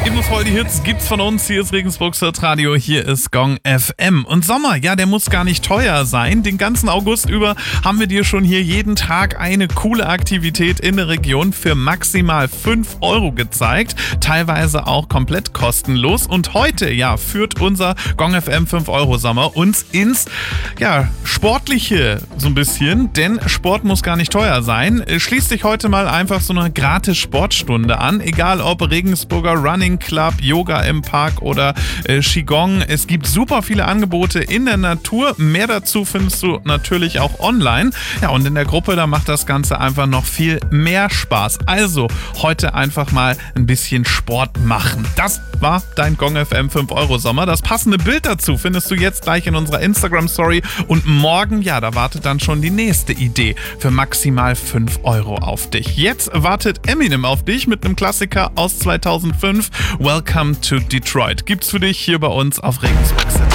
Immer voll die Hits gibt's von uns. Hier ist Regensburgs Radio, hier ist Gong FM. Und Sommer, ja, der muss gar nicht teuer sein. Den ganzen August über haben wir dir schon hier jeden Tag eine coole Aktivität in der Region für maximal 5 Euro gezeigt. Teilweise auch komplett kostenlos. Und heute, ja, führt unser Gong FM 5 Euro Sommer uns ins, ja, Sportliche so ein bisschen. Denn Sport muss gar nicht teuer sein. Schließt dich heute mal einfach so eine gratis Sportstunde an. Egal ob Regensburger Running Club, Yoga im Park oder Qigong. Es gibt super viele Angebote in der Natur. Mehr dazu findest du natürlich auch online. Ja, und in der Gruppe, da macht das Ganze einfach noch viel mehr Spaß. Also heute einfach mal ein bisschen Sport machen. Das war dein Gong FM 5 Euro Sommer. Das passende Bild dazu findest du jetzt gleich in unserer Instagram Story. Und morgen, ja, da wartet dann schon die nächste Idee für maximal 5 Euro auf dich. Jetzt wartet Eminem auf dich mit einem Klassiker aus 2005. Welcome to Detroit. Gibt's für dich hier bei uns auf Regensburg.